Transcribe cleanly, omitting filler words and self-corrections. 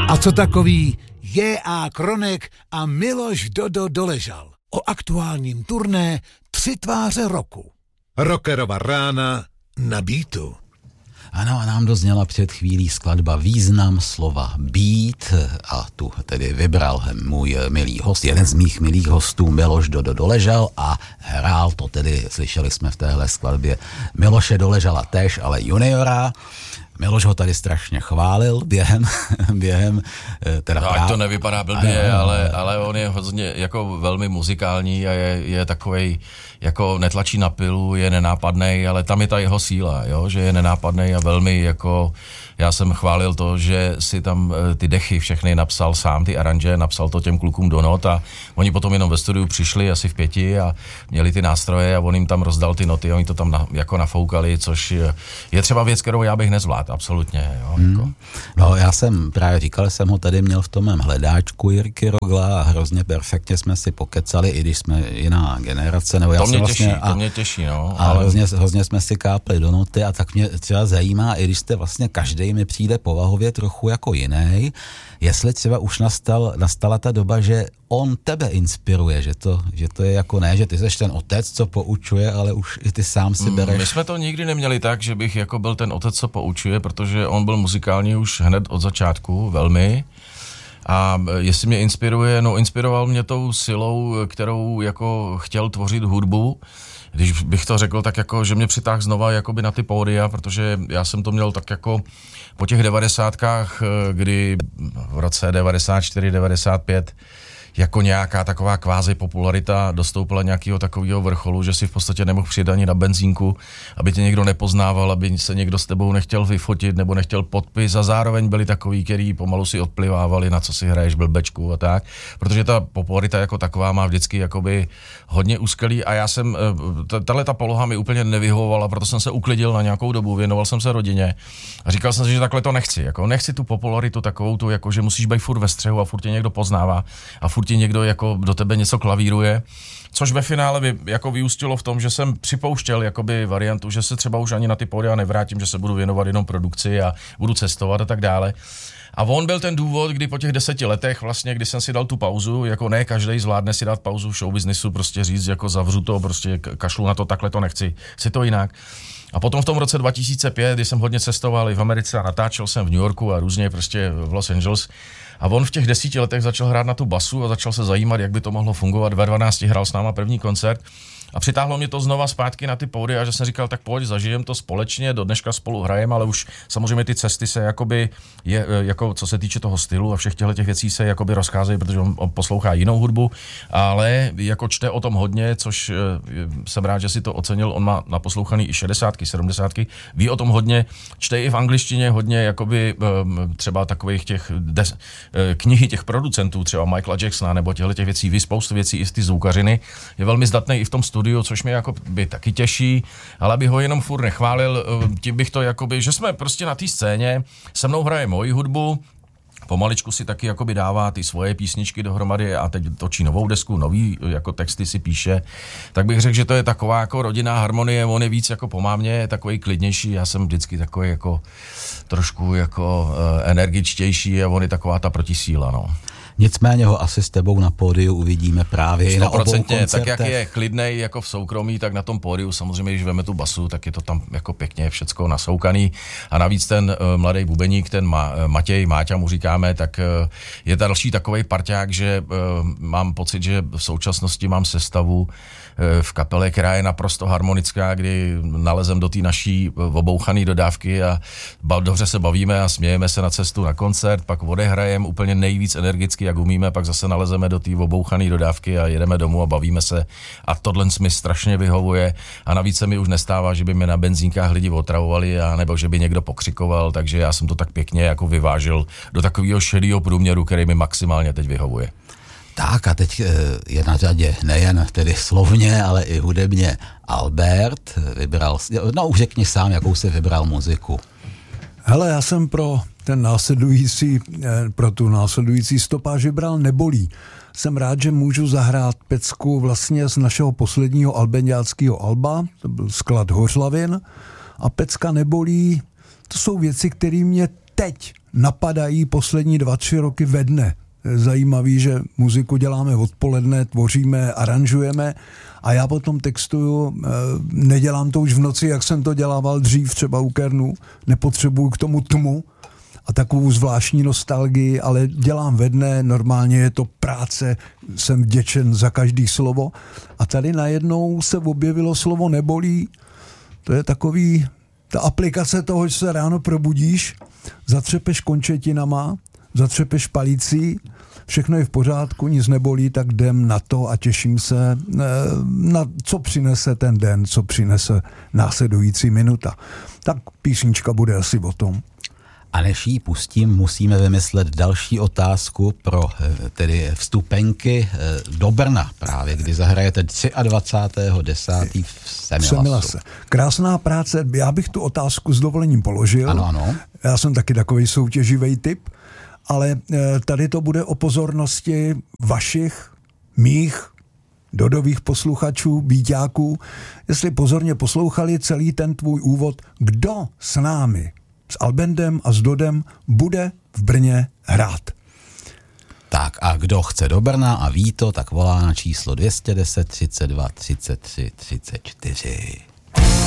A co takový J.A. Kronek a Miloš Dodo Doležal o aktuálním turné 3 tváře roku. Rockerova rána na beatu. Ano, a nám dozněla před chvílí skladba Význam slova být a tu tedy vybral můj milý host, jeden z mých milých hostů, Miloš Dodo Doležal, a hrál to tedy, slyšeli jsme v téhle skladbě Miloše Doležala též, ale juniora. Miloš ho tady strašně chválil během teda no, ať to nevypadá blbě, ale on je hodně jako velmi muzikální a je takovej, jako netlačí na pilu, je nenápadnej, ale tam je ta jeho síla, jo? Že je nenápadnej a velmi jako, já jsem chválil to, že si tam ty dechy všechny napsal sám, ty aranže, napsal to těm klukům do not a oni potom jenom ve studiu přišli asi v 5 a měli ty nástroje a on jim tam rozdal ty noty, oni to tam jako nafoukali, což je třeba věc, kterou já bych nezvládl, absolutně. Jo? Jako. No já jsem právě říkal, jsem ho tady měl v tom mém hledáčku Jirky Rogla a hrozně perfektně jsme si pokecali, i když jsme jiná generace. Nebo To mě těší, no. A hrozně jsme si kápli do noty a tak mě třeba zajímá, i když jste vlastně každý mi přijde povahově trochu jako jiný, jestli třeba už nastala ta doba, že on tebe inspiruje, že to je jako ne, že ty seš ten otec, co poučuje, ale už i ty sám si bereš. My jsme to nikdy neměli tak, že bych jako byl ten otec, co poučuje, protože on byl muzikální už hned od začátku, velmi. A jestli mě inspiruje, no inspiroval mě tou silou, kterou jako chtěl tvořit hudbu. Když bych to řekl, tak jako, že mě přitáhl znova jakoby na ty pódia, protože já jsem to měl tak jako po těch 90kách, kdy v roce 94, 95 jako nějaká taková kvázi popularita dostoupila nějakého takového vrcholu, že si v podstatě nemohl přijet ani na benzínku, aby tě někdo nepoznával, aby se někdo s tebou nechtěl vyfotit nebo nechtěl podpis, a zároveň byli takový, který pomalu si odplivávali, na co si hraješ blbečku a tak, protože ta popularita jako taková má vždycky jakoby hodně úskalí a já jsem, tato poloha mi úplně nevyhovovala, proto jsem se uklidil na nějakou dobu, věnoval jsem se rodině a říkal jsem si, že takhle to nechci, jako nechci tu popularitu takovou tu, jako že musíš být furt ve střehu a furt tě někdo poznává a furt ti někdo jako do tebe něco klavíruje, což ve finále jako vyústilo v tom, že jsem připouštěl jakoby variantu, že se třeba už ani na ty pódia nevrátím, že se budu věnovat jenom produkci a budu cestovat a tak dále. A on byl ten důvod, kdy po těch 10 letech vlastně, kdy jsem si dal tu pauzu, jako ne každý zvládne si dát pauzu v showbiznisu, prostě říct, jako zavřu to, prostě kašlu na to, takhle to nechci, chci to jinak. A potom v tom roce 2005, kdy jsem hodně cestoval i v Americe a natáčel jsem v New Yorku a různě prostě v Los Angeles, a on v těch 10 letech začal hrát na tu basu a začal se zajímat, jak by to mohlo fungovat. Ve 12 hrál s náma první koncert a přitáhlo mě to znova zpátky na ty pódia, že jsem říkal, tak pojď, zažijem to společně, do dneška spolu hrajeme, ale už samozřejmě ty cesty se jakoby, jako co se týče toho stylu a všech těch věcí se jakoby rozcházejí, protože on poslouchá jinou hudbu, ale jako čte o tom hodně, což jsem rád, že si to ocenil, on má naposlouchaný i 60, 70, ví o tom hodně, čte i v angličtině hodně, jakoby třeba takových těch knihy těch producentů, třeba Michaela Jacksona nebo těch věcí, ví spoustu věcí i z ty zvukařiny, je velmi zdatný i v tom studiu, což mě jako by taky těší, ale aby ho jenom furt nechválil, tím bych to jakoby, že jsme prostě na té scéně, se mnou hraje moji hudbu, pomaličku si taky jakoby dává ty svoje písničky dohromady a teď točí novou desku, nový jako texty si píše, tak bych řekl, že to je taková jako rodinná harmonie, on je víc jako po mámě, je takový klidnější, já jsem vždycky takový jako trošku jako energičtější a on je taková ta protisíla, no. Nicméně ho asi s tebou na pódiu uvidíme právě i na obou koncertech. Tak jak je klidnej jako v soukromí, tak na tom pódiu samozřejmě, když veme tu basu, tak je to tam jako pěkně všecko nasoukaný a navíc ten mladý bubeník, ten Máťa mu říkáme, tak je další takovej parťák, že mám pocit, že v současnosti mám sestavu v kapele, která je naprosto harmonická, kdy nalezem do té naší obouchané dodávky a dobře se bavíme a smějeme se na cestu na koncert, pak odehrajeme úplně nejvíc energicky, jak umíme, pak zase nalezeme do té obouchané dodávky a jedeme domů a bavíme se a tohle mi strašně vyhovuje a navíc se mi už nestává, že by mě na benzínkách lidi otravovali a nebo že by někdo pokřikoval, takže já jsem to tak pěkně jako vyvážil do takového šedého průměru, který mi maximálně teď vyhovuje. Tak a teď je na řadě nejen tedy slovně, ale i hudebně Albert vybral, no už řekni sám, jakou jsi vybral muziku. Hele, já jsem pro tu následující stopáž vybral Nebolí. Jsem rád, že můžu zahrát pecku vlastně z našeho posledního albenďáckého alba, to byl sklad Hořlavin, a pecka Nebolí, to jsou věci, které mě teď napadají poslední 2-3 roky ve dne. Zajímavý, že muziku děláme odpoledne, tvoříme, aranžujeme a já potom textuju, nedělám to už v noci, jak jsem to dělával dřív třeba u Kernu, nepotřebuju k tomu tmu a takovou zvláštní nostalgii, ale dělám ve dne, normálně je to práce, jsem vděčen za každý slovo a tady najednou se objevilo slovo nebolí, to je takový, ta aplikace toho, že se ráno probudíš, zatřepeš končetinama, zatřepeš palicí, všechno je v pořádku, nic nebolí, tak jdem na to a těším se, na co přinese ten den, co přinese následující minuta. Tak písnička bude asi o tom. A než ji pustím, musíme vymyslet další otázku pro tedy vstupenky do Brna právě, kdy zahrajete 23.10. v Semilase. Krásná práce, já bych tu otázku s dovolením položil. Ano. Já jsem taky takový soutěživý typ, ale tady to bude o pozornosti vašich, mých, Dodových posluchačů, býťáků, jestli pozorně poslouchali celý ten tvůj úvod, kdo s námi, s Albendem a s Dodem bude v Brně hrát. Tak a kdo chce do Brna a ví to, tak volá na číslo 210 32 33 34.